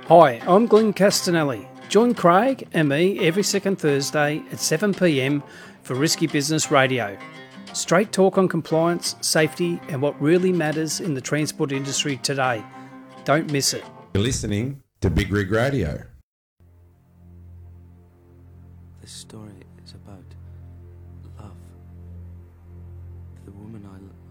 Hi, I'm Glenn Castanelli. Join Craig and me every second Thursday at 7 p.m. for Risky Business Radio. Straight talk on compliance, safety, and what really matters in the transport industry today. Don't miss it. You're listening to Big Rig Radio. This story is about love. The woman I